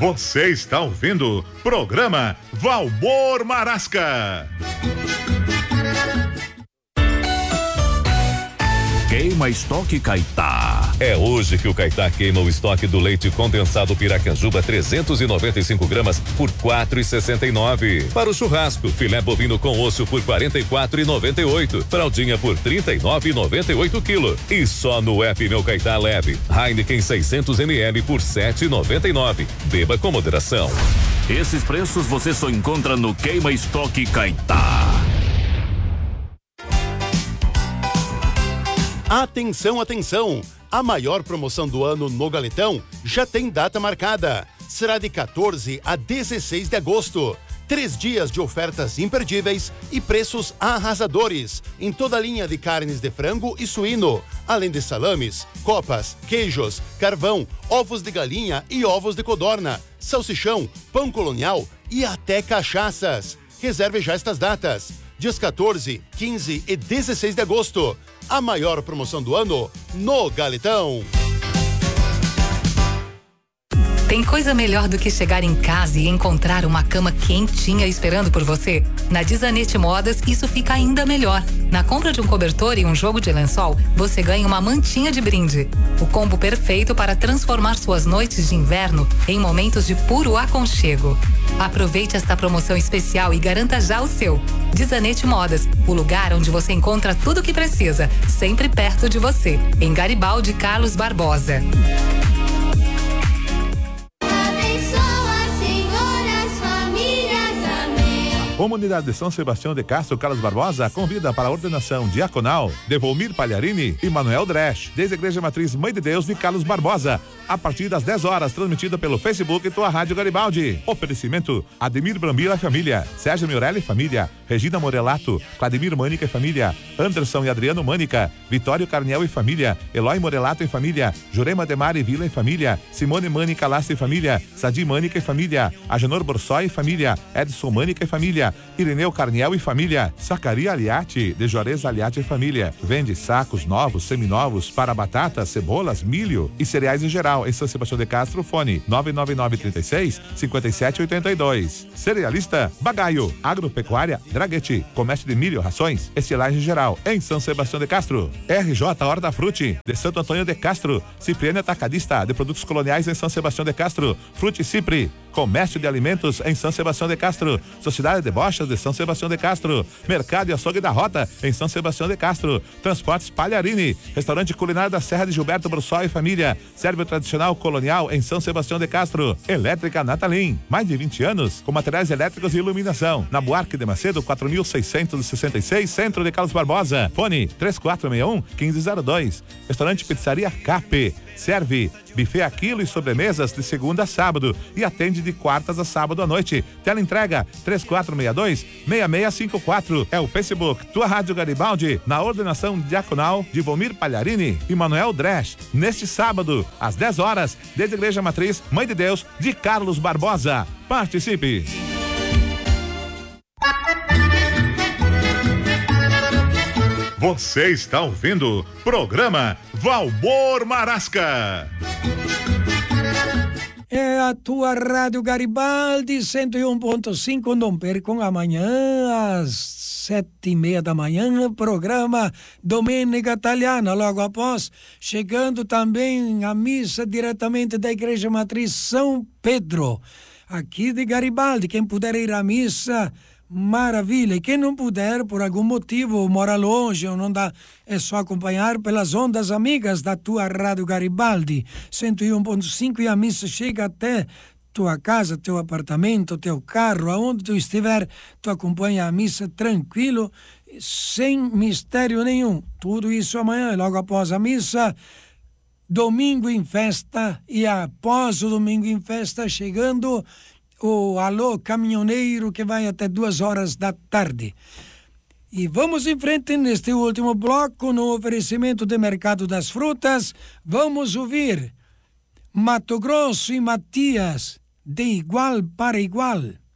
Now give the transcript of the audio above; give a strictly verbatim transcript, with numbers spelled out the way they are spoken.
Você está ouvindo programa Valmor Marasca. Queima estoque Caetá. É hoje que o Caetá queima o estoque do leite condensado Piracanjuba trezentos e noventa e cinco gramas por quatro e sessenta e nove. Para o churrasco, filé bovino com osso por quarenta e quatro e noventa e oito. Fraldinha por trinta e nove e noventa e oito quilo. E só no app Meu Caetá leve Heineken seiscentos mililitros por sete e noventa e nove. Beba com moderação. Esses preços você só encontra no Queima Estoque Caetá. Atenção, atenção! A maior promoção do ano no Galetão já tem data marcada. Será de quatorze a dezesseis de agosto. Três dias de ofertas imperdíveis e preços arrasadores em toda a linha de carnes de frango e suíno, além de salames, copas, queijos, carvão, ovos de galinha e ovos de codorna, salsichão, pão colonial e até cachaças. Reserve já estas datas. Dias quatorze, quinze e dezesseis de agosto. A maior promoção do ano no Galetão. Tem coisa melhor do que chegar em casa e encontrar uma cama quentinha esperando por você? Na Dizanete Modas, isso fica ainda melhor. Na compra de um cobertor e um jogo de lençol, você ganha uma mantinha de brinde. O combo perfeito para transformar suas noites de inverno em momentos de puro aconchego. Aproveite esta promoção especial e garanta já o seu. Dizanete Modas, o lugar onde você encontra tudo o que precisa, sempre perto de você. Em Garibaldi Carlos Barbosa. Comunidade de São Sebastião de Castro, Carlos Barbosa, convida para a ordenação diaconal de Volmir Palharini e Manuel Dresch, desde a Igreja Matriz Mãe de Deus de Carlos Barbosa, a partir das dez horas, transmitida pelo Facebook e tua Rádio Garibaldi. Oferecimento: Ademir Brambila e família, Sérgio Miorelli e família, Regina Morelato, Vladimir Mânica e família, Anderson e Adriano Mânica, Vitório Carniel e família, Eloy Morelato e família, Jurema Demar e Vila e família, Simone Mânica Lasta e família, Sadi Mânica e família, Agenor Borsói e família, Edson Mânica e família, Ireneu Carniel e família, Sacaria Aliati, de Juarez Aliati e família. Vende sacos novos, seminovos para batatas, cebolas, milho e cereais em geral. Em São Sebastião de Castro, fone nove nove nove, trinta e seis, cinquenta e sete oitenta e dois. Cerealista Bagaio, Agropecuária Draguete, comércio de milho, rações, estilagem geral. Em São Sebastião de Castro, R J Hortafruti, de Santo Antônio de Castro, Cipriano Atacadista, de produtos coloniais em São Sebastião de Castro, Frute Cipri, comércio de alimentos em São Sebastião de Castro, Sociedade de Bochas de São Sebastião de Castro, Mercado e Açougue da Rota em São Sebastião de Castro, Transportes Palharini, Restaurante Culinário da Serra de Gilberto Brussol e família, serve o tradicional colonial em São Sebastião de Castro, Elétrica Natalim, mais de vinte anos com materiais elétricos e iluminação, na Buarque de Macedo, quatro mil seiscentos e sessenta e seis, Centro de Carlos Barbosa, fone três quatro seis um, um cinco zero dois. Restaurante Pizzaria Cap, serve buffet a quilo e sobremesas de segunda a sábado e atende de quartas a sábado à noite. Tela entrega três quatro seis dois, seis seis cinco quatro. É o Facebook Tua Rádio Garibaldi, na ordenação diaconal de Volmir Palharini e Manuel Dresch, neste sábado, às dez horas, desde a Igreja Matriz Mãe de Deus de Carlos Barbosa. Participe! Você está ouvindo programa Valmor Marasca. É a tua Rádio Garibaldi cento e um ponto cinco. Não percam amanhã às sete e meia da manhã, programa Domenica Italiana. Logo após, chegando também a missa diretamente da Igreja Matriz São Pedro, aqui de Garibaldi. Quem puder ir à missa, maravilha. E quem não puder, por algum motivo, mora longe ou não dá, é só acompanhar pelas ondas amigas da tua Rádio Garibaldi cento e um ponto cinco, e a missa chega até tua casa, teu apartamento, teu carro, aonde tu estiver, tu acompanha a missa tranquilo, sem mistério nenhum. Tudo isso amanhã, logo após a missa, domingo em festa, e após o domingo em festa, chegando o Alô Caminhoneiro, que vai até duas horas da tarde. E vamos em frente neste último bloco, no oferecimento de Mercado das Frutas. Vamos ouvir Mato Grosso e Matias, de igual para igual.